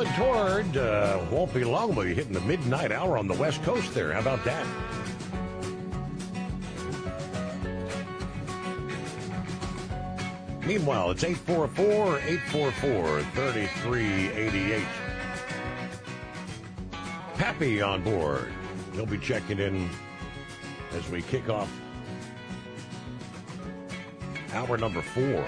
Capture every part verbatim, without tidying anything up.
moving toward, uh, won't be long, but you're hitting the midnight hour on the West Coast there. How about that? Meanwhile, it's eight four four, eight four four, three three eight eight. Pappy on board. He'll be checking in as we kick off hour number four.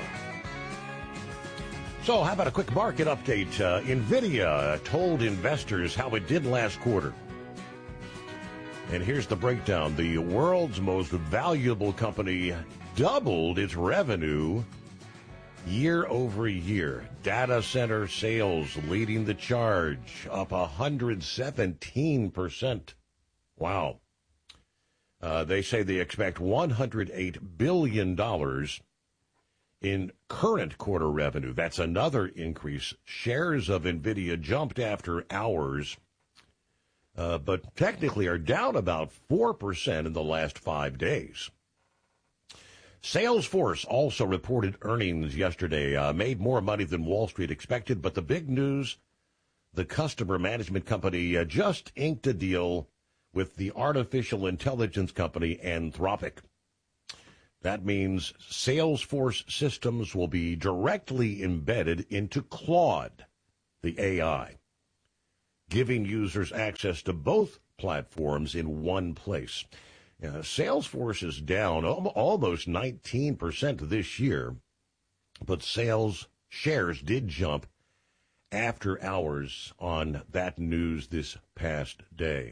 So how about a quick market update? Uh, NVIDIA told investors how it did last quarter. And here's the breakdown. The world's most valuable company doubled its revenue year over year. Data center sales leading the charge, up one hundred seventeen percent. Wow. Uh, they say they expect one hundred eight billion dollars in current quarter revenue. That's another increase. Shares of NVIDIA jumped after hours, uh, but technically are down about four percent in the last five days. Salesforce also reported earnings yesterday, uh, made more money than Wall Street expected, but the big news, the customer management company uh, just inked a deal with the artificial intelligence company Anthropic. That means Salesforce systems will be directly embedded into Claude, the A I, giving users access to both platforms in one place. Uh, Salesforce is down al- almost nineteen percent this year, but sales shares did jump after hours on that news this past day.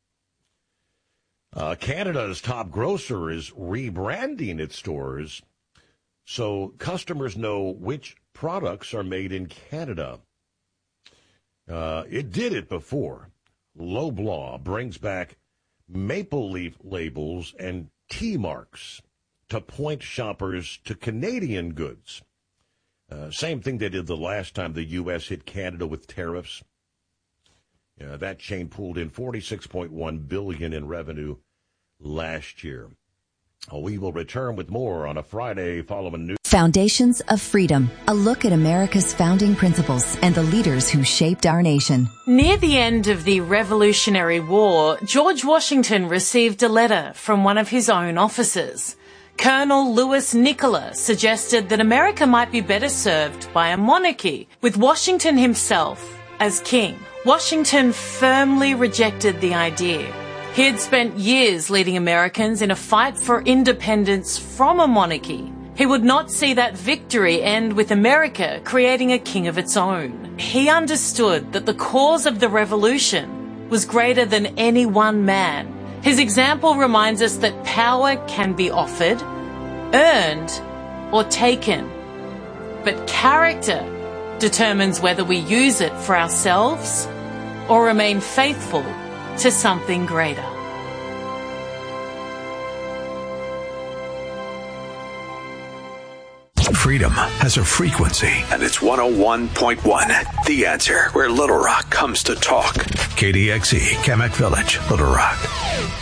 Uh, Canada's top grocer is rebranding its stores so customers know which products are made in Canada. Uh, it did it before. Loblaw brings back maple leaf labels and T marks to point shoppers to Canadian goods. Uh, same thing they did the last time the U S hit Canada with tariffs. Uh, that chain pulled in forty-six point one billion dollars in revenue last year. Uh, we will return with more on a Friday following news. Foundations of Freedom, a look at America's founding principles and the leaders who shaped our nation. Near the end of the Revolutionary War, George Washington received a letter from one of his own officers. Colonel Louis Nicola suggested that America might be better served by a monarchy, with Washington himself as king. Washington firmly rejected the idea. He had spent years leading Americans in a fight for independence from a monarchy. He would not see that victory end with America creating a king of its own. He understood that the cause of the revolution was greater than any one man. His example reminds us that power can be offered, earned, or taken. But character determines whether we use it for ourselves or remain faithful to something greater. Freedom has a frequency, and it's one oh one point one. The Answer, where Little Rock comes to talk. K D X E, Kamak Village, Little Rock.